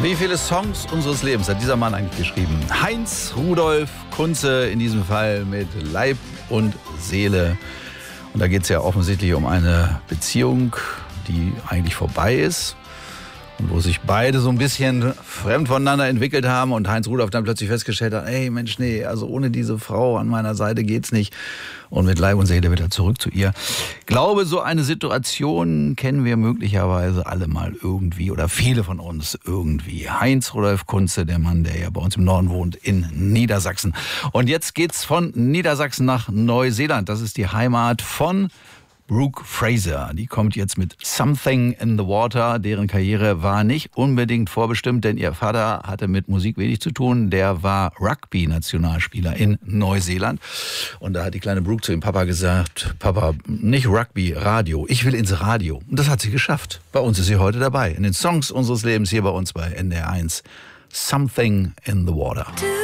Wie viele Songs unseres Lebens hat dieser Mann eigentlich geschrieben? Heinz Rudolf Kunze, in diesem Fall mit Leib und Seele. Und da geht es ja offensichtlich um eine Beziehung, die eigentlich vorbei ist. Und wo sich beide so ein bisschen fremd voneinander entwickelt haben und Heinz Rudolf dann plötzlich festgestellt hat, ey Mensch, nee, also ohne diese Frau an meiner Seite geht's nicht. Und mit Leib und Seele wieder zurück zu ihr. Ich glaube, so eine Situation kennen wir möglicherweise alle mal irgendwie oder viele von uns irgendwie. Heinz Rudolf Kunze, der Mann, der ja bei uns im Norden wohnt, in Niedersachsen. Und jetzt geht's von Niedersachsen nach Neuseeland. Das ist die Heimat von Brooke Fraser, die kommt jetzt mit Something in the Water. Deren Karriere war nicht unbedingt vorbestimmt, denn ihr Vater hatte mit Musik wenig zu tun. Der war Rugby-Nationalspieler in Neuseeland. Und da hat die kleine Brooke zu ihrem Papa gesagt, Papa, nicht Rugby, Radio. Ich will ins Radio. Und das hat sie geschafft. Bei uns ist sie heute dabei. In den Songs unseres Lebens hier bei uns bei NDR 1. Something in the Water.